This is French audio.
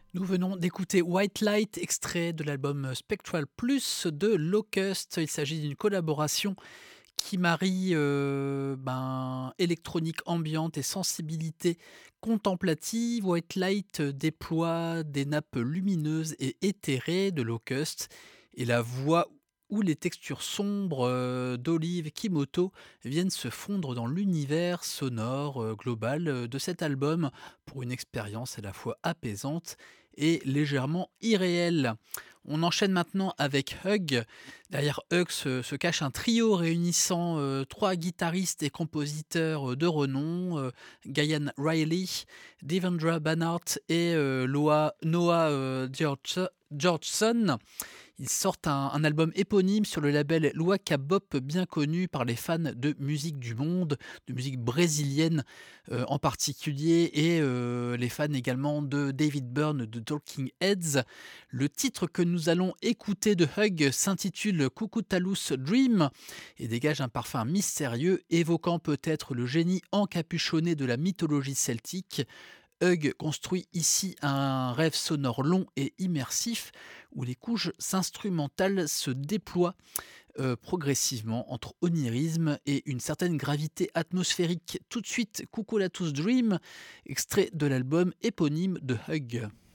Nous venons d'écouter White Light, extrait de l'album Spectral Plus de Locust. Il s'agit d'une collaboration qui marie électronique ambiante et sensibilité contemplative. White Light déploie des nappes lumineuses et éthérées de Locust et la voix où les textures sombres d'Olive Kimoto viennent se fondre dans l'univers sonore global de cet album pour une expérience à la fois apaisante et légèrement irréelle. On enchaîne maintenant avec Hug. Derrière Hug se cache un trio réunissant trois guitaristes et compositeurs de renom, Guyan Riley, Devendra Banhart et Noah Georgeson. Ils sortent un album éponyme sur le label Luaka Bop, bien connu par les fans de musique du monde, de musique brésilienne en particulier, et les fans également de David Byrne de Talking Heads. Le titre que nous allons écouter de Hug s'intitule Cucutalus Dream et dégage un parfum mystérieux évoquant peut-être le génie encapuchonné de la mythologie celtique. Hug construit ici un rêve sonore long et immersif où les couches instrumentales se déploient progressivement entre onirisme et une certaine gravité atmosphérique. Tout de suite, Cucullatus Dream, extrait de l'album éponyme de Hug.